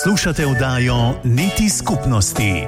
Poslušate oddajo Niti skupnosti.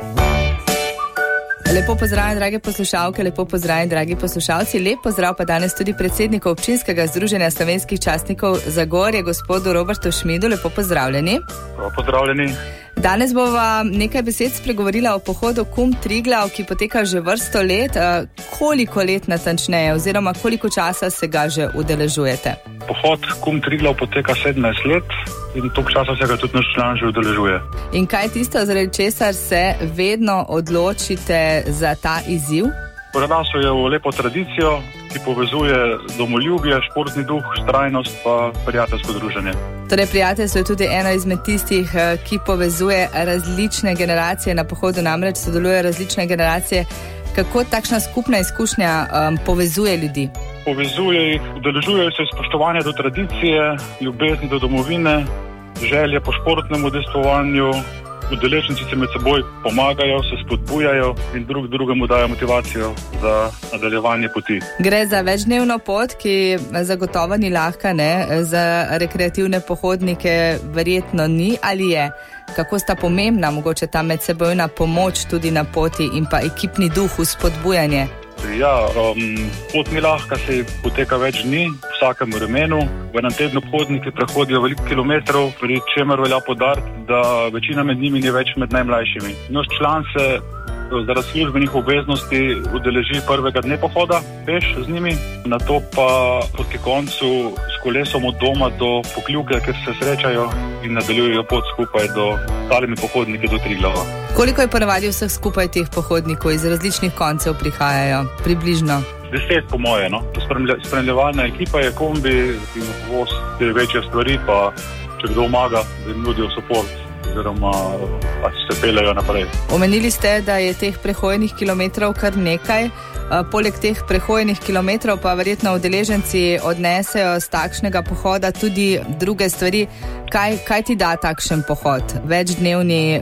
Lepo pozdravljeni, drage poslušalke, lepo pozdravljeni, dragi poslušalci. Lep pozdrav pa danes tudi predsedniku Občinskega združenja slovenskih častnikov Zagorje, gospodu Robertu Šmidu. Lepo pozdravljeni. Pozdravljeni. Danes bova nekaj besed spregovorila o pohodu Kum Triglav, ki poteka že vrsto let. Koliko let natančneje oziroma koliko časa se ga že udeležujete? Pohod Kum Triglav poteka 17 let in toliko časa se ga tudi naš član že udeležuje. In kaj je tisto, zaradi česar se vedno odločite za ta izziv? Prerasel je v lepo tradicijo, ki povezuje domoljubje, športni duh, vztrajnost pa prijateljsko druženje. Torej, prijateljstvo je tudi eno izmed tistih, ki povezuje različne generacije. Na pohodu namreč sodelujejo različne generacije. Kako takšna skupna izkušnja povezuje ljudi? Povezuje jih, udeležujejo se spoštovanje do tradicije, ljubezni do domovine, želje po športnem udejstvovanju. Udeleženci se med seboj pomagajo, se spodbujajo in drug drugemu dajo motivacijo za nadaljevanje poti. Gre za večdnevno pot, ki zagotovo ni lahka, ne? Za rekreativne pohodnike verjetno ni, ali je? Kako sta pomembna mogoče ta medsebojna pomoč tudi na poti in pa ekipni duh, spodbujanje? Ja, pot ni lahka, se poteka več dni, v vsakem vremenu. V enem tednu pohodniki prehodijo veliko kilometrov, pri čemer velja poudariti, da večina med njimi ni več med najmlajšimi. Naš član se zaradi službenih obveznosti udeleži prvega dne pohoda, peš z njimi, nato pa proti koncu s kolesom od doma do Pokljuke, kjer se srečajo in nadaljujejo pot skupaj do ostalimi pohodniki do Triglava. Koliko je ponavadi vseh skupaj teh pohodnikov, iz različnih koncev prihajajo? Približno? 10 po moje, no. Spremljevalna ekipa je kombi in voz te večje stvari, pa če kdo omaga, da jim nudijo support oziroma pa se peljajo naprej. Omenili ste, da je teh prehojenih kilometrov kar nekaj. Poleg teh prehojenih kilometrov pa verjetno udeleženci odnesejo z takšnega pohoda tudi druge stvari. Kaj ti da takšen pohod? Večdnevni